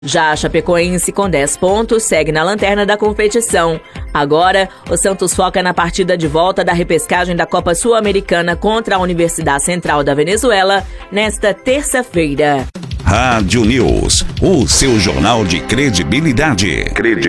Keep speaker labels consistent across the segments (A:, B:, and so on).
A: Já a Chapecoense, com 10 pontos, segue na lanterna da competição. Agora, o Santos foca na partida de volta da repescagem da Copa Sul-Americana contra a Universidade Central da Venezuela, nesta terça-feira.
B: Rádio News, o seu jornal de credibilidade.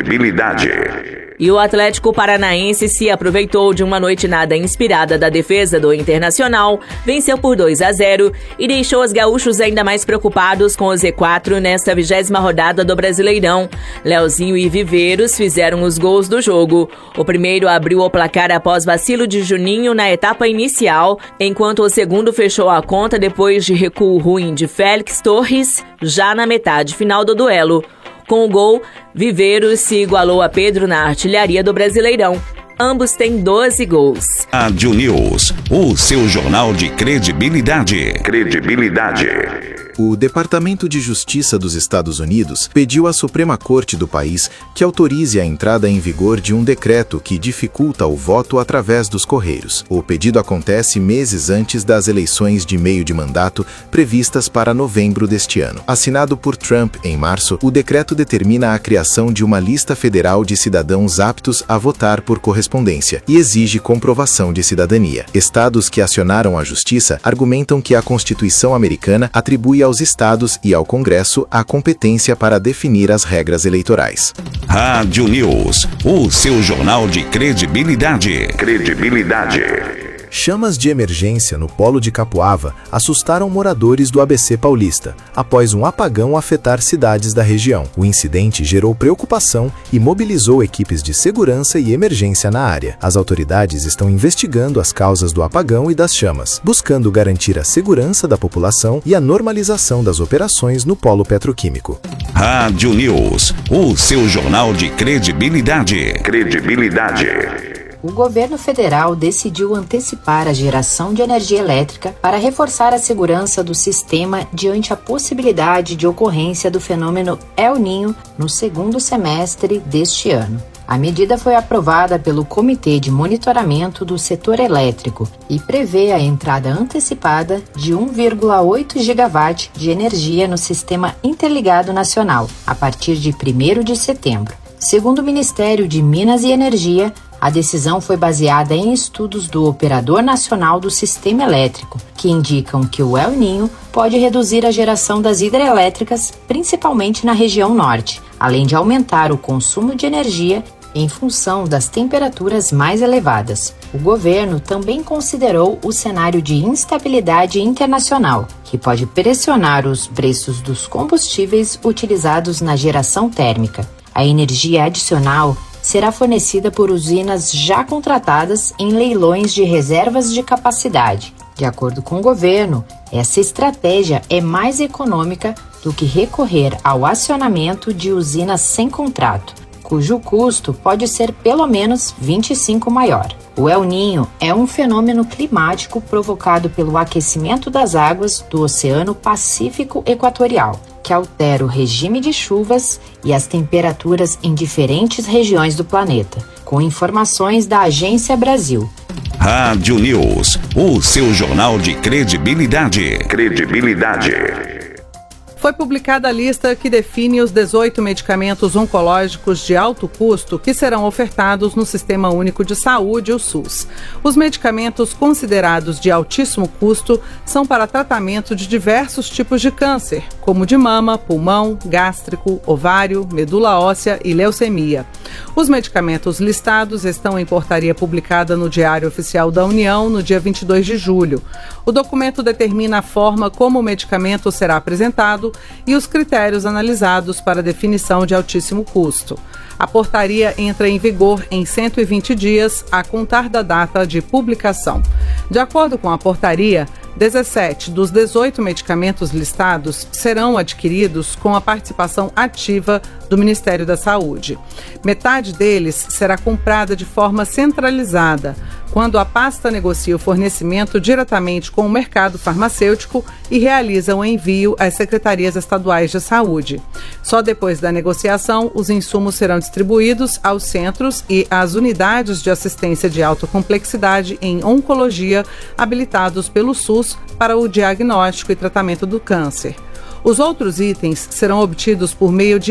A: E o Atlético Paranaense se aproveitou de uma noite nada inspirada da defesa do Internacional, venceu por 2-0 e deixou os gaúchos ainda mais preocupados com o Z4 nesta 20ª rodada do Brasileirão. Leozinho e Viveiros fizeram os gols do jogo. O primeiro abriu o placar após vacilo de Juninho na etapa inicial, enquanto o segundo fechou a conta depois de recuo ruim de Félix Torres, já na metade final do duelo. Com o gol, Viveiros se igualou a Pedro na artilharia do Brasileirão. Ambos têm 12 gols.
B: Rádio News, o seu jornal de credibilidade.
C: O Departamento de Justiça dos Estados Unidos pediu à Suprema Corte do país que autorize a entrada em vigor de um decreto que dificulta o voto através dos correios. O pedido acontece meses antes das eleições de meio de mandato previstas para novembro deste ano. Assinado por Trump em março, o decreto determina a criação de uma lista federal de cidadãos aptos a votar por correspondência e exige comprovação de cidadania. Estados que acionaram a Justiça argumentam que a Constituição americana atribui aos estados e ao Congresso a competência para definir as regras eleitorais.
B: Rádio News, o seu jornal de credibilidade.
C: Chamas de emergência no polo de Capoava assustaram moradores do ABC Paulista, após um apagão afetar cidades da região. O incidente gerou preocupação e mobilizou equipes de segurança e emergência na área. As autoridades estão investigando as causas do apagão e das chamas, buscando garantir a segurança da população e a normalização das operações no polo petroquímico.
B: Rádio News, o seu jornal de credibilidade.
D: O governo federal decidiu antecipar a geração de energia elétrica para reforçar a segurança do sistema diante a possibilidade de ocorrência do fenômeno El Niño no segundo semestre deste ano. A medida foi aprovada pelo Comitê de Monitoramento do Setor Elétrico e prevê a entrada antecipada de 1,8 gigawatt de energia no Sistema Interligado Nacional, a partir de 1º de setembro. Segundo o Ministério de Minas e Energia, a decisão foi baseada em estudos do Operador Nacional do Sistema Elétrico, que indicam que o El Niño pode reduzir a geração das hidrelétricas, principalmente na região norte, além de aumentar o consumo de energia em função das temperaturas mais elevadas. O governo também considerou o cenário de instabilidade internacional, que pode pressionar os preços dos combustíveis utilizados na geração térmica. A energia adicional será fornecida por usinas já contratadas em leilões de reservas de capacidade. De acordo com o governo, essa estratégia é mais econômica do que recorrer ao acionamento de usinas sem contrato, cujo custo pode ser pelo menos 25 maior. O El Niño é um fenômeno climático provocado pelo aquecimento das águas do Oceano Pacífico Equatorial, que altera o regime de chuvas e as temperaturas em diferentes regiões do planeta. Com informações da Agência Brasil.
B: Rádio News, o seu jornal de credibilidade.
E: Foi publicada a lista que define os 18 medicamentos oncológicos de alto custo que serão ofertados no Sistema Único de Saúde, o SUS. Os medicamentos considerados de altíssimo custo são para tratamento de diversos tipos de câncer, como de mama, pulmão, gástrico, ovário, medula óssea e leucemia. Os medicamentos listados estão em portaria publicada no Diário Oficial da União no dia 22 de julho. O documento determina a forma como o medicamento será apresentado e os critérios analisados para a definição de altíssimo custo. A portaria entra em vigor em 120 dias a contar da data de publicação. De acordo com a portaria, 17 dos 18 medicamentos listados serão adquiridos com a participação ativa do Ministério da Saúde. Metade deles será comprada de forma centralizada, quando a pasta negocia o fornecimento diretamente com o mercado farmacêutico e realiza o envio às secretarias estaduais de saúde. Só depois da negociação, os insumos serão distribuídos aos centros e às unidades de assistência de alta complexidade em oncologia habilitados pelo SUS para o diagnóstico e tratamento do câncer. Os outros itens serão obtidos por meio de